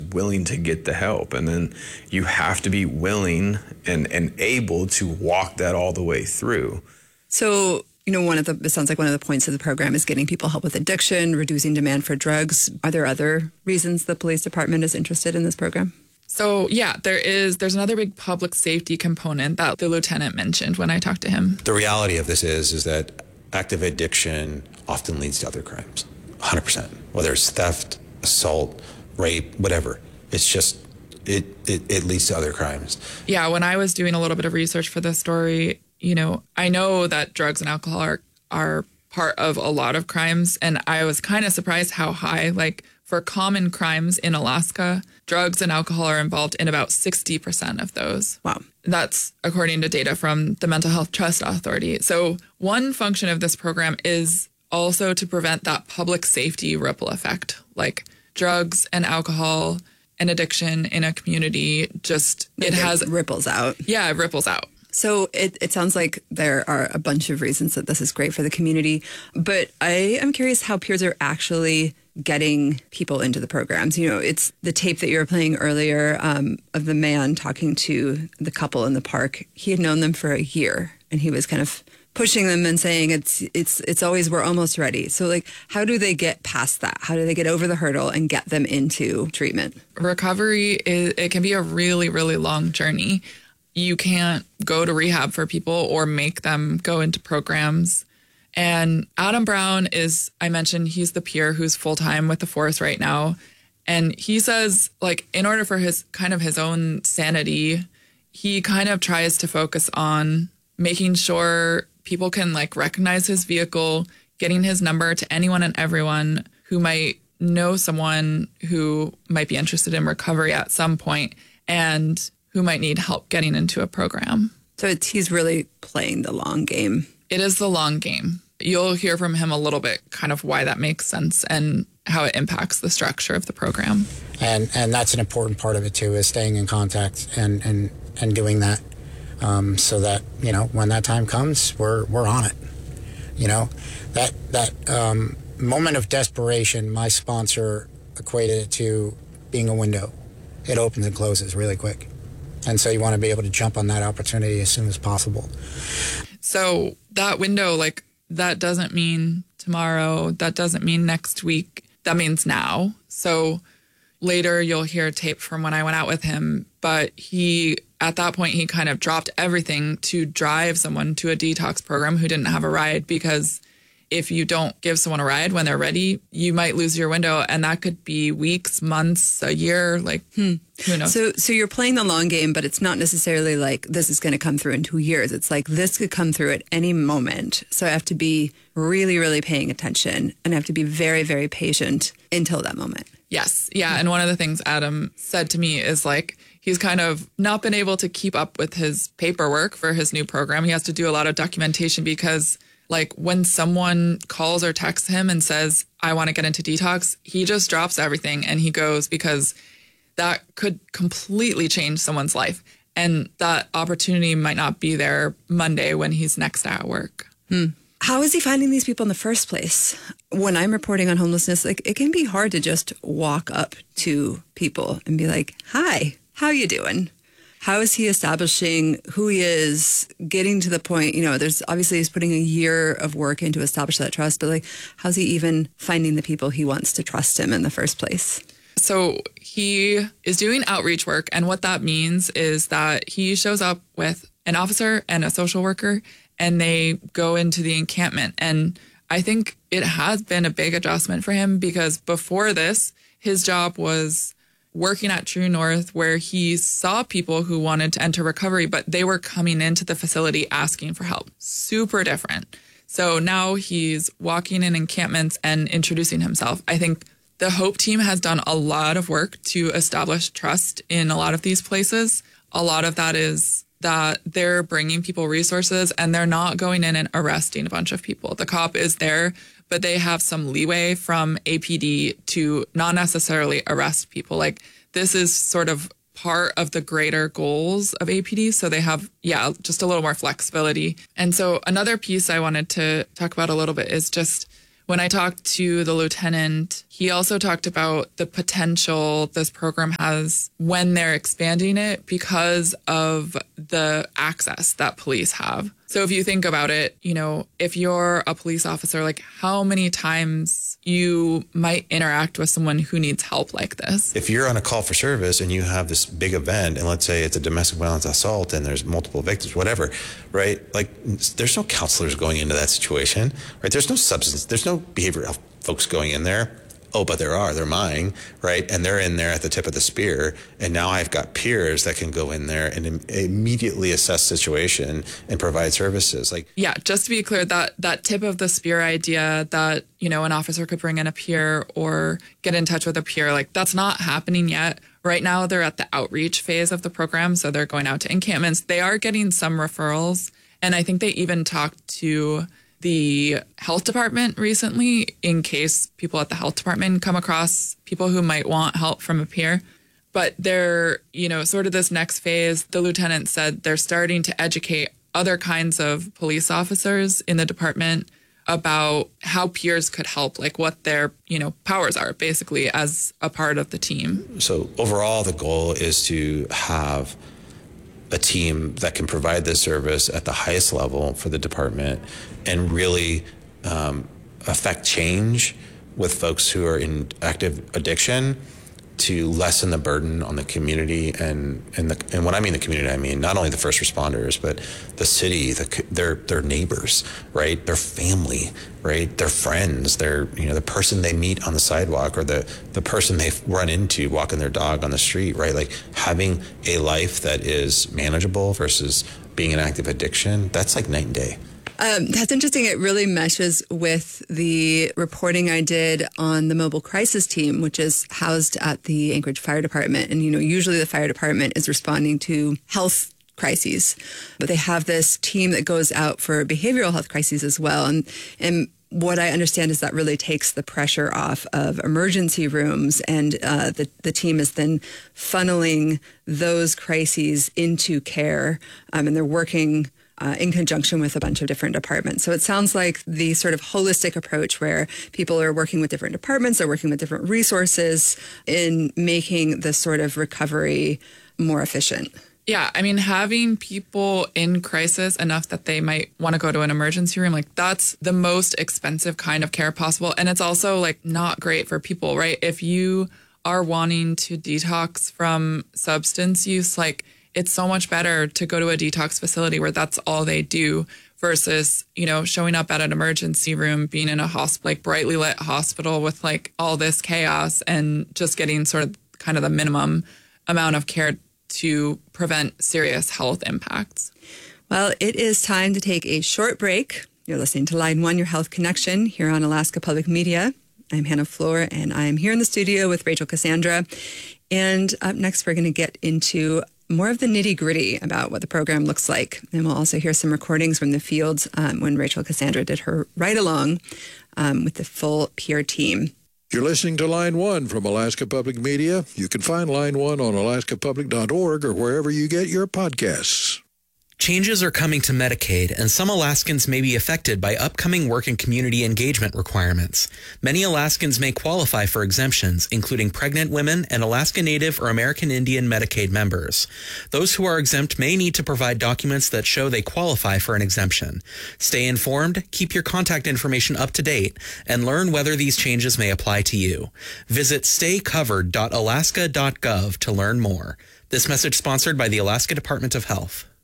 willing to get the help. And then you have to be willing and able to walk that all the way through. So, it sounds like one of the points of the program is getting people help with addiction, reducing demand for drugs. Are there other reasons the police department is interested in this program? So, yeah, there's another big public safety component that the lieutenant mentioned when I talked to him. The reality of this is that active addiction often leads to other crimes, 100%, whether it's theft, assault, rape, whatever. It's just, it leads to other crimes. Yeah, when I was doing a little bit of research for this story, I know that drugs and alcohol are part of a lot of crimes. And I was kind of surprised how high, like for common crimes in Alaska, drugs and alcohol are involved in about 60% of those. Wow. That's according to data from the Mental Health Trust Authority. So one function of this program is also to prevent that public safety ripple effect, like drugs and alcohol and addiction in a community ripples out. Yeah, it ripples out. So it sounds like there are a bunch of reasons that this is great for the community. But I am curious how peers are actually getting people into the programs. It's the tape that you were playing earlier of the man talking to the couple in the park. He had known them for a year, and he was kind of pushing them and saying it's always, we're almost ready. So like, how do they get past that? How do they get over the hurdle and get them into treatment? Recovery, it can be a really, really long journey. You can't go to rehab for people or make them go into programs. And Adam Brown I mentioned, he's the peer who's full-time with the force right now. And he says, like, in order for his own sanity, he kind of tries to focus on making sure people can, like, recognize his vehicle, getting his number to anyone and everyone who might know someone who might be interested in recovery at some point and who might need help getting into a program. So he's really playing the long game. It is the long game. You'll hear from him a little bit kind of why that makes sense and how it impacts the structure of the program. And that's an important part of it too, is staying in contact and doing that so that, when that time comes, we're on it. That moment of desperation, my sponsor equated it to being a window. It opens and closes really quick. And so you want to be able to jump on that opportunity as soon as possible. So that window, like, that doesn't mean tomorrow. That doesn't mean next week. That means now. So later you'll hear a tape from when I went out with him. But at that point, he kind of dropped everything to drive someone to a detox program who didn't have a ride, because if you don't give someone a ride when they're ready, you might lose your window. And that could be weeks, months, a year, like, who knows? So you're playing the long game, but it's not necessarily like this is going to come through in 2 years. It's like this could come through at any moment. So I have to be really, really paying attention, and I have to be very, very patient until that moment. Yes. Yeah. And one of the things Adam said to me is, like, he's kind of not been able to keep up with his paperwork for his new program. He has to do a lot of documentation because, like, when someone calls or texts him and says, I want to get into detox, he just drops everything and he goes, because that could completely change someone's life. And that opportunity might not be there Monday when he's next at work. How is he finding these people in the first place? When I'm reporting on homelessness, like, it can be hard to just walk up to people and be like, hi, how you doing? How is he establishing who he is, getting to the point, there's obviously he's putting a year of work in to establish that trust, but like, how's he even finding the people he wants to trust him in the first place? So he is doing outreach work. And what that means is that he shows up with an officer and a social worker, and they go into the encampment. And I think it has been a big adjustment for him, because before this, his job was working at True North, where he saw people who wanted to enter recovery, but they were coming into the facility asking for help. Super different. So now he's walking in encampments and introducing himself. I think the Hope team has done a lot of work to establish trust in a lot of these places. A lot of that is that they're bringing people resources, and they're not going in and arresting a bunch of people. The cop is there, but they have some leeway from APD to not necessarily arrest people. Like, this is sort of part of the greater goals of APD. So they have, just a little more flexibility. And so another piece I wanted to talk about a little bit is just when I talked to the lieutenant, he also talked about the potential this program has when they're expanding it because of the access that police have. So if you think about it, you know, if you're a police officer, like how many times you might interact with someone who needs help like this? If you're on a call for service and you have this big event, and let's say it's a domestic violence assault and there's multiple victims, whatever, right? Like there's no counselors going into that situation, right? There's no substance, there's no behavioral health folks going in there. Oh, but they're mine, right? And they're in there at the tip of the spear. And now I've got peers that can go in there and immediately assess situation and provide services. Like, yeah, just to be clear, that tip of the spear idea that, you know, an officer could bring in a peer or get in touch with a peer, like that's not happening yet. Right now, they're at the outreach phase of the program. So they're going out to encampments. They are getting some referrals. And I think they even talked to the health department recently in case people at the health department come across people who might want help from a peer. But they're, you know, sort of this next phase, the lieutenant said they're starting to educate other kinds of police officers in the department about how peers could help, like what their, you know, powers are basically as a part of the team. So overall, the goal is to have a team that can provide this service at the highest level for the department and really affect change with folks who are in active addiction to lessen the burden on the community. And when I mean the community, I mean not only the first responders, but the city, their neighbors, right? Their family, right? Their friends, the person they meet on the sidewalk or the person they run into walking their dog on the street, right? Like having a life that is manageable versus being in active addiction, that's like night and day. That's interesting. It really meshes with the reporting I did on the mobile crisis team, which is housed at the Anchorage Fire Department. And, you know, usually the fire department is responding to health crises, but they have this team that goes out for behavioral health crises as well. And what I understand is that really takes the pressure off of emergency rooms, and the team is then funneling those crises into care, and they're working in conjunction with a bunch of different departments. So it sounds like the sort of holistic approach where people are working with different departments, they're working with different resources in making this sort of recovery more efficient. Yeah, I mean, having people in crisis enough that they might want to go to an emergency room, like that's the most expensive kind of care possible. And it's also like not great for people, right? If you are wanting to detox from substance use, like it's so much better to go to a detox facility where that's all they do versus, you know, showing up at an emergency room, being in a hospital, like brightly lit hospital with like all this chaos and just getting sort of kind of the minimum amount of care to prevent serious health impacts. Well, it is time to take a short break. You're listening to Line 1, Your Health Connection, here on Alaska Public Media. I'm Hannah Floor, and I'm here in the studio with Rachel Cassandra. And up next, we're going to get into more of the nitty-gritty about what the program looks like. And we'll also hear some recordings from the fields when Rachel Cassandra did her ride-along with the full peer team. You're listening to Line 1 from Alaska Public Media. You can find Line 1 on alaskapublic.org or wherever you get your podcasts. Changes are coming to Medicaid, and some Alaskans may be affected by upcoming work and community engagement requirements. Many Alaskans may qualify for exemptions, including pregnant women and Alaska Native or American Indian Medicaid members. Those who are exempt may need to provide documents that show they qualify for an exemption. Stay informed, keep your contact information up to date, and learn whether these changes may apply to you. Visit staycovered.alaska.gov to learn more. This message sponsored by the Alaska Department of Health.